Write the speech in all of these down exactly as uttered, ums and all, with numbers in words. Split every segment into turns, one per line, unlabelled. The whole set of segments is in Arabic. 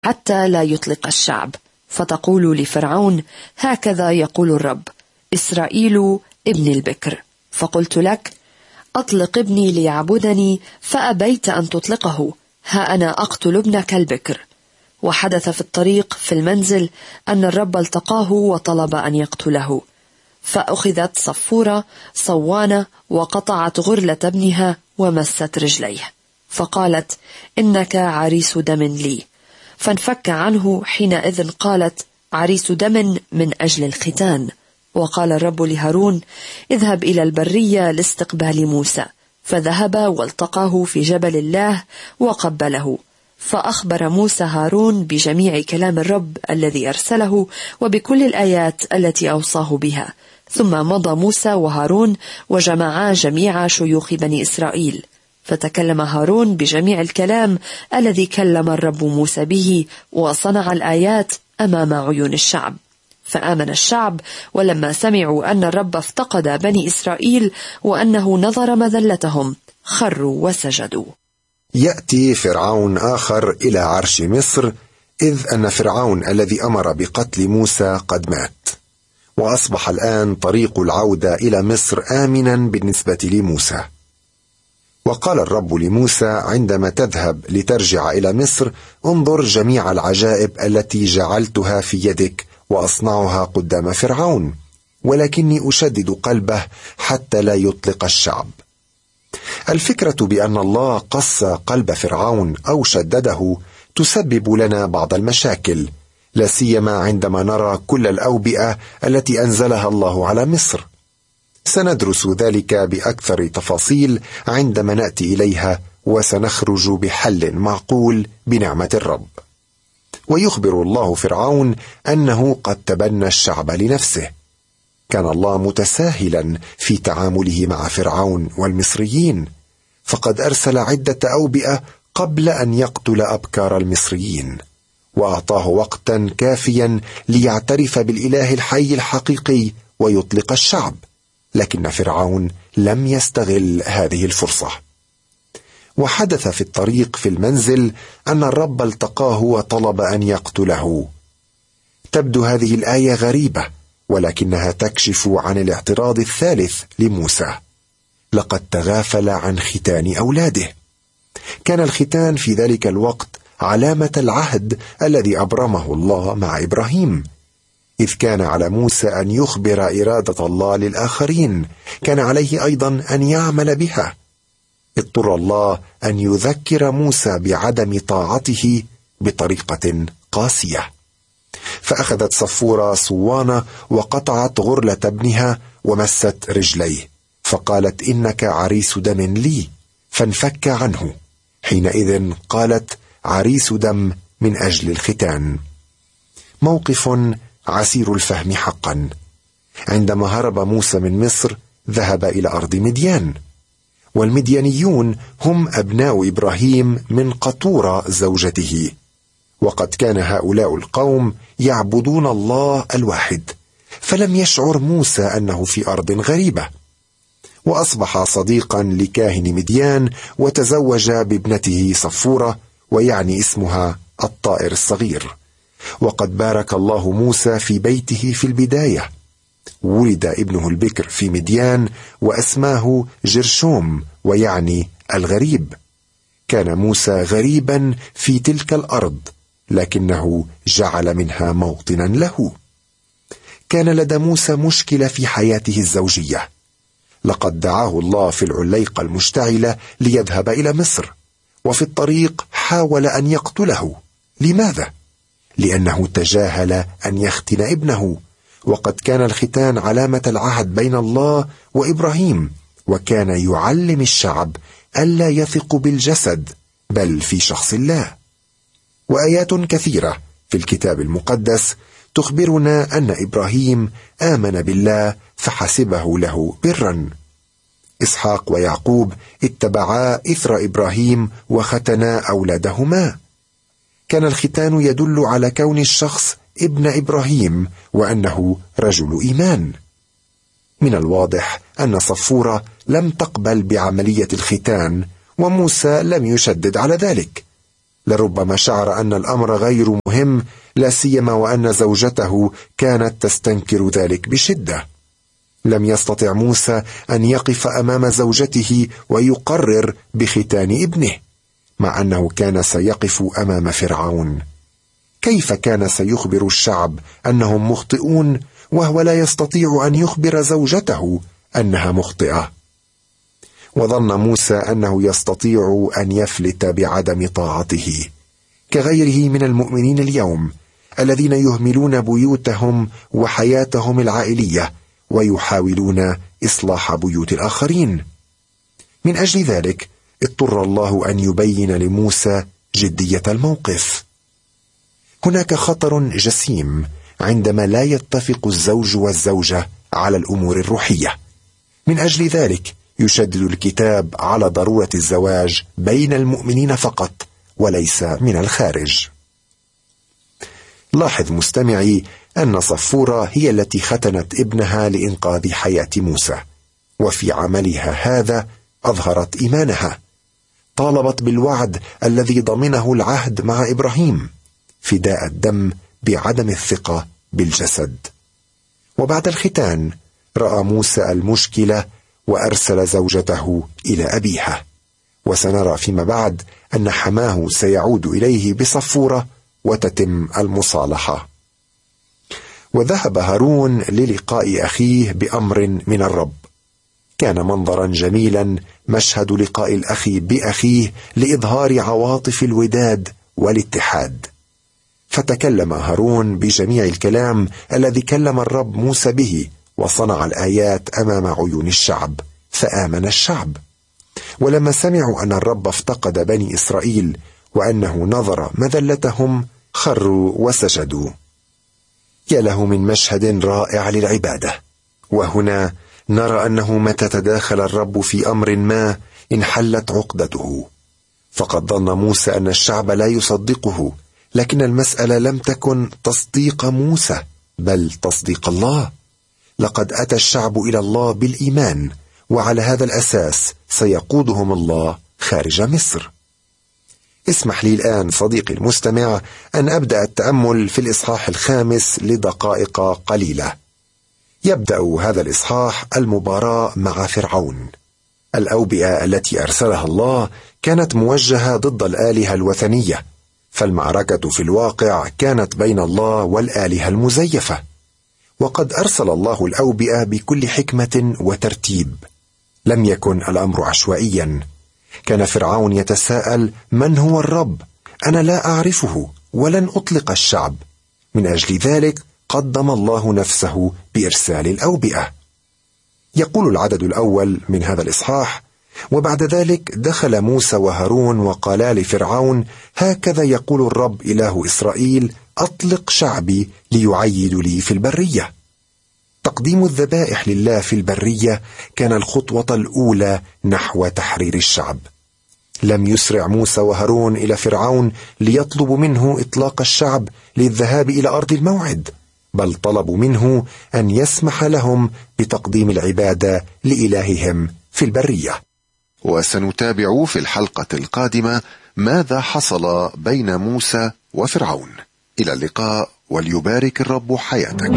حتى لا يطلق الشعب، فتقول لفرعون: هكذا يقول الرب: إسرائيل ابن البكر. فقلت لك: أطلق ابني ليعبدني، فأبيت أن تطلقه، ها أنا أقتل ابنك البكر. وحدث في الطريق في المنزل أن الرب التقاه وطلب أن يقتله، فأخذت صفورة صوانة وقطعت غرلة ابنها ومست رجليه، فقالت: إنك عريس دم لي. فانفك عنه. حينئذ قالت: عريس دم من أجل الختان. وقال الرب لهارون: اذهب إلى البرية لاستقبال موسى. فذهب والتقاه في جبل الله وقبله. فأخبر موسى هارون بجميع كلام الرب الذي أرسله وبكل الآيات التي أوصاه بها. ثم مضى موسى وهارون وجمعا جميع شيوخ بني إسرائيل، فتكلم هارون بجميع الكلام الذي كلم الرب موسى به، وصنع الآيات أمام عيون الشعب. فآمن الشعب، ولما سمعوا أن الرب افتقد بني إسرائيل وأنه نظر مذلتهم خروا وسجدوا.
يأتي فرعون آخر إلى عرش مصر، إذ أن فرعون الذي أمر بقتل موسى قد مات، وأصبح الآن طريق العودة إلى مصر آمنا بالنسبة لموسى. وقال الرب لموسى: عندما تذهب لترجع إلى مصر، انظر جميع العجائب التي جعلتها في يدك وأصنعها قدام فرعون، ولكني أشدد قلبه حتى لا يطلق الشعب. الفكرة بأن الله قص قلب فرعون أو شدده تسبب لنا بعض المشاكل، لا سيما عندما نرى كل الأوبئة التي أنزلها الله على مصر. سندرس ذلك بأكثر تفاصيل عندما نأتي إليها، وسنخرج بحل معقول بنعمة الرب. ويخبر الله فرعون أنه قد تبنى الشعب لنفسه. كان الله متساهلا في تعامله مع فرعون والمصريين، فقد أرسل عدة أوبئة قبل أن يقتل أبكار المصريين، وأعطاه وقتا كافيا ليعترف بالإله الحي الحقيقي ويطلق الشعب، لكن فرعون لم يستغل هذه الفرصة. وحدث في الطريق في المنزل أن الرب التقاه وطلب أن يقتله. تبدو هذه الآية غريبة، ولكنها تكشف عن الاعتراض الثالث لموسى. لقد تغافل عن ختان أولاده. كان الختان في ذلك الوقت علامة العهد الذي أبرمه الله مع إبراهيم، إذ كان على موسى أن يخبر إرادة الله للآخرين، كان عليه أيضا أن يعمل بها. اضطر الله أن يذكر موسى بعدم طاعته بطريقة قاسية، فأخذت صفورة صوانة وقطعت غرلة ابنها ومست رجليه، فقالت: إنك عريس دم لي، فانفك عنه. حينئذ قالت: عريس دم من أجل الختان. موقف عسير الفهم حقا. عندما هرب موسى من مصر ذهب إلى أرض مديان، والمديانيون هم أبناء إبراهيم من قطورة زوجته، وقد كان هؤلاء القوم يعبدون الله الواحد، فلم يشعر موسى أنه في أرض غريبة، وأصبح صديقا لكاهن مديان، وتزوج بابنته صفورة، ويعني اسمها الطائر الصغير. وقد بارك الله موسى في بيته في البداية. ولد ابنه البكر في مديان، وأسماه جرشوم، ويعني الغريب. كان موسى غريبا في تلك الأرض، لكنه جعل منها موطنا له. كان لدى موسى مشكلة في حياته الزوجية. لقد دعاه الله في العليقة المشتعلة ليذهب إلى مصر، وفي الطريق حاول أن يقتله. لماذا؟ لأنه تجاهل أن يختن ابنه، وقد كان الختان علامة العهد بين الله وإبراهيم، وكان يعلم الشعب ألا يثق بالجسد بل في شخص الله. وآيات كثيرة في الكتاب المقدس تخبرنا أن إبراهيم آمن بالله فحسبه له برا. إسحاق ويعقوب اتبعا إثر إبراهيم وختنا أولادهما. كان الختان يدل على كون الشخص ابن إبراهيم، وأنه رجل إيمان. من الواضح أن صفورة لم تقبل بعملية الختان، وموسى لم يشدد على ذلك. لربما شعر أن الأمر غير مهم، لا سيما وأن زوجته كانت تستنكر ذلك بشدة. لم يستطع موسى أن يقف أمام زوجته ويقرر بختان ابنه، مع أنه كان سيقف أمام فرعون. كيف كان سيخبر الشعب أنهم مخطئون وهو لا يستطيع أن يخبر زوجته أنها مخطئة؟ وظن موسى أنه يستطيع أن يفلت بعدم طاعته، كغيره من المؤمنين اليوم الذين يهملون بيوتهم وحياتهم العائلية ويحاولون إصلاح بيوت الآخرين. من أجل ذلك اضطر الله أن يبين لموسى جدية الموقف. هناك خطر جسيم عندما لا يتفق الزوج والزوجة على الأمور الروحية. من أجل ذلك يشدد الكتاب على ضرورة الزواج بين المؤمنين فقط وليس من الخارج. لاحظ مستمعي أن صفورة هي التي ختنت ابنها لإنقاذ حياة موسى، وفي عملها هذا أظهرت إيمانها. طالبت بالوعد الذي ضمنه العهد مع إبراهيم، فداء الدم بعدم الثقة بالجسد. وبعد الختان رأى موسى المشكلة وأرسل زوجته إلى أبيها، وسنرى فيما بعد أن حماه سيعود إليه بصفورة وتتم المصالحة. وذهب هارون للقاء أخيه بأمر من الرب. كان منظرا جميلا مشهد لقاء الأخ بأخيه لإظهار عواطف الوداد والاتحاد. فتكلم هارون بجميع الكلام الذي كلم الرب موسى به، وصنع الآيات أمام عيون الشعب، فآمن الشعب. ولما سمعوا أن الرب افتقد بني إسرائيل وأنه نظر مذلتهم خروا وسجدوا. يا له من مشهد رائع للعبادة. وهنا نرى أنه متى تداخل الرب في أمر ما انحلت عقدته. فقد ظن موسى أن الشعب لا يصدقه، لكن المسألة لم تكن تصديق موسى بل تصديق الله. لقد أتى الشعب إلى الله بالإيمان، وعلى هذا الأساس سيقودهم الله خارج مصر. اسمح لي الآن صديقي المستمع أن أبدأ التأمل في الإصحاح الخامس لدقائق قليلة. يبدأ هذا الإصحاح المباراة مع فرعون. الأوبئة التي أرسلها الله كانت موجهة ضد الآلهة الوثنية، فالمعركة في الواقع كانت بين الله والآلهة المزيفة. وقد أرسل الله الأوبئة بكل حكمة وترتيب. لم يكن الأمر عشوائيا. كان فرعون يتساءل: من هو الرب؟ أنا لا أعرفه ولن أطلق الشعب. من أجل ذلك قدم الله نفسه بإرسال الأوبئة. يقول العدد الأول من هذا الإصحاح: وبعد ذلك دخل موسى وهارون وقالا لفرعون: هكذا يقول الرب إله إسرائيل: أطلق شعبي ليعيدوا لي في البرية. تقديم الذبائح لله في البرية كان الخطوة الأولى نحو تحرير الشعب. لم يسرع موسى وهارون إلى فرعون ليطلبوا منه إطلاق الشعب للذهاب إلى أرض الموعد، بل طلبوا منه أن يسمح لهم بتقديم العبادة لإلههم في البرية. وسنتابع في الحلقة القادمة ماذا حصل بين موسى وفرعون. إلى اللقاء، وليبارك الرب حياتك.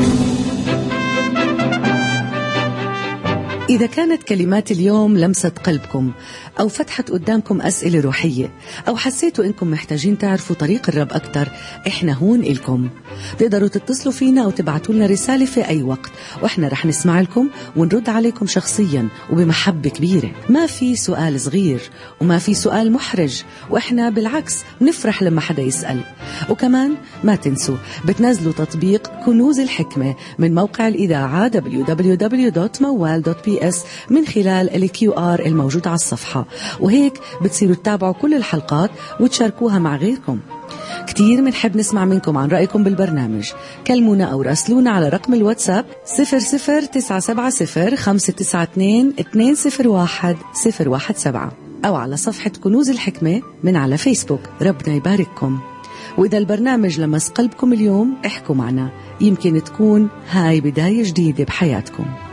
إذا كانت كلمات اليوم لمست قلبكم أو فتحت قدامكم أسئلة روحية أو حسيتوا إنكم محتاجين تعرفوا طريق الرب أكتر، إحنا هون إلكم. تقدروا تتصلوا فينا أو تبعتوا لنا رسالة في أي وقت، وإحنا رح نسمع لكم ونرد عليكم شخصيا وبمحبة كبيرة. ما في سؤال صغير وما في سؤال محرج، وإحنا بالعكس نفرح لما حدا يسأل. وكمان ما تنسوا بتنزلوا تطبيق كنوز الحكمة من موقع الإذاعة دبليو دبليو دبليو دوت موال دوت بي إس من خلال الكيو آر الموجود على الصفحة، وهيك بتصيروا تتابعوا كل الحلقات وتشاركوها مع غيركم. كتير منحب نسمع منكم عن رأيكم بالبرنامج. كلمونا أو راسلونا على رقم الواتساب صفر صفر تسعة سبعة صفر خمسة تسعة اثنين اثنين صفر واحد صفر واحد سبعة، أو على صفحة كنوز الحكمة من على فيسبوك. ربنا يبارككم. وإذا البرنامج لمس قلبكم اليوم احكوا معنا، يمكن تكون هاي بداية جديدة بحياتكم.